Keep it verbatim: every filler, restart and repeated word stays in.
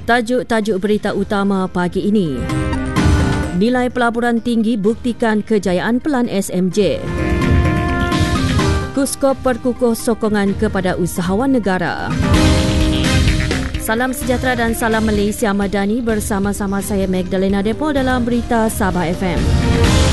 Tajuk-tajuk berita utama pagi ini. Nilai pelaburan tinggi buktikan kejayaan Pelan S M J. Kuskop perkukuh sokongan kepada usahawan negara. Salam sejahtera dan salam Malaysia Madani, bersama-sama saya Magdalena Depol dalam Berita Sabah F M.